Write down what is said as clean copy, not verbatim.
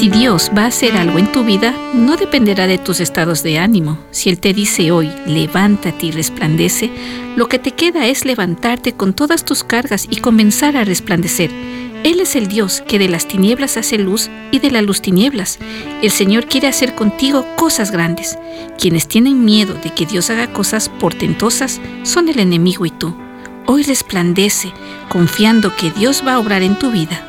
Si Dios va a hacer algo en tu vida, no dependerá de tus estados de ánimo. Si Él te dice hoy, levántate y resplandece, lo que te queda es levantarte con todas tus cargas y comenzar a resplandecer. Él es el Dios que de las tinieblas hace luz y de la luz tinieblas. El Señor quiere hacer contigo cosas grandes. Quienes tienen miedo de que Dios haga cosas portentosas son el enemigo y tú. Hoy resplandece, confiando que Dios va a obrar en tu vida.